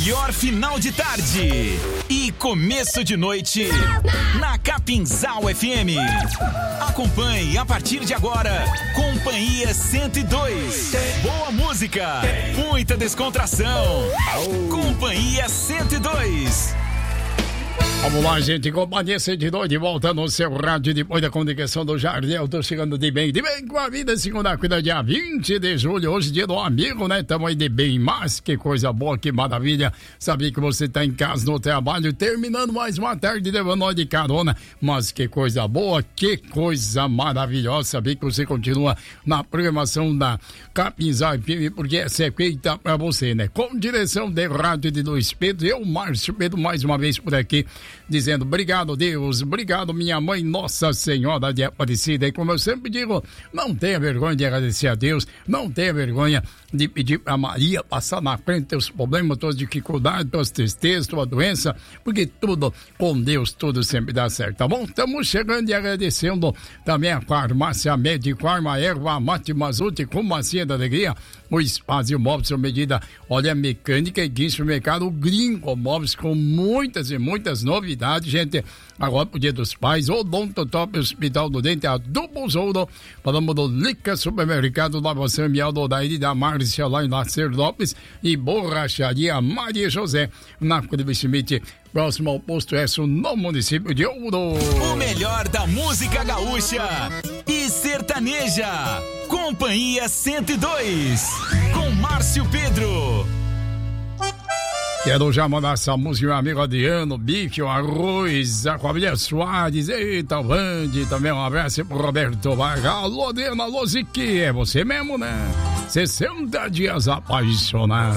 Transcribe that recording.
melhor final de tarde e começo de noite na Capinzal FM. Acompanhe a partir de agora Companhia 102. Boa música, muita descontração. Companhia 102. Vamos lá, gente, Companhia 102 de volta no seu rádio depois da comunicação do Jardel. Tô chegando de bem com a vida, segunda-feira, dia 20 de julho, hoje dia do amigo, né? Tamo aí de bem, mas que coisa boa, que maravilha. Saber que você tá em casa, no trabalho, terminando mais uma tarde, levando nós de carona, mas que coisa boa, que coisa maravilhosa. Saber que você continua na programação da Capinzal FM, porque essa é feita pra você, né? Com direção de rádio de Luiz Pedro, eu, Márcio Pedro, mais uma vez por aqui, dizendo obrigado, Deus, obrigado, minha mãe, Nossa Senhora de Aparecida. E como eu sempre digo, não tenha vergonha de agradecer a Deus, não tenha vergonha de pedir pra Maria passar na frente teus problemas, tuas dificuldades, tuas tristezas, tua doença, porque tudo com Deus, tudo sempre dá certo, tá bom? Estamos chegando e agradecendo também a Farmácia Médico, Arma Erva, Mate Mazute, com Macia da Alegria, o Espaço Móveis sob medida, olha, mecânica e guincho, mercado Gringo Móveis, com muitas e muitas novidades, gente. Agora pro Dia dos Pais, Odontotop, Hospital do Dente, a Duplo Ouro, falamos do Lica Supermercado, Nova Samial, do Daí da Márcia, lá em Nascer Lopes, e Borracharia Maria José, na Curva Schmidt, próximo ao posto S, no município de Ouro. O melhor da música gaúcha e sertaneja. Companhia 102, com Márcio Pedro. Quero já mandar essa música, meu amigo Adriano, Bife, o Arroz, a família Soares, eita, o Vande, também um abraço pro Roberto Vargas. Alô, Adriano, alô, Zique, é você mesmo, né? 60 dias apaixonado.